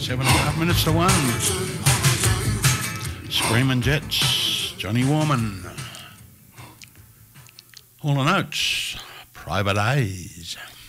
7.5 minutes to 1. Screaming Jets, Johnny Warman. Hall & Oates, Private Eyes.